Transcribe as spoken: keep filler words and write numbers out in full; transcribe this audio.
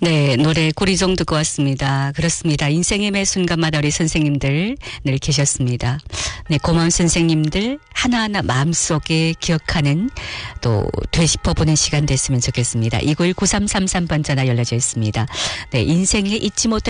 네, 노래 구리종 듣고 왔습니다. 그렇습니다. 인생의 매 순간마다 우리 선생님들 늘 계셨습니다. 네, 고마운 선생님들 하나하나 마음속에 기억하는 또 되짚어보는 시간 됐으면 좋겠습니다. 이구일 구삼삼삼 번 전화 열려져 있습니다. 네, 인생에 잊지 못할